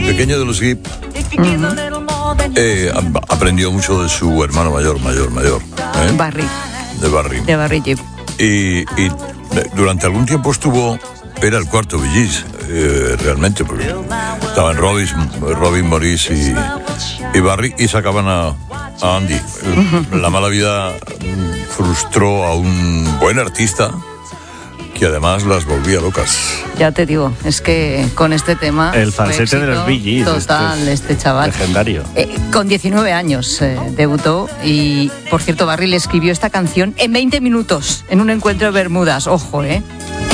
pequeño de los Gibb aprendió mucho de su hermano mayor. Barry. De Barry. De Barry Gibb. Y durante algún tiempo era el cuarto Bee Gees, realmente, porque estaban Robin, Maurice y Barry, y sacaban a Andy. La mala vida frustró a un buen artista que además las volvía locas. Ya te digo, es que con este tema... El falsete de los Bee Gees. Total, este chaval. Legendario. Con 19 años debutó y, por cierto, Barry le escribió esta canción en 20 minutos, en un encuentro de Bermudas. Ojo,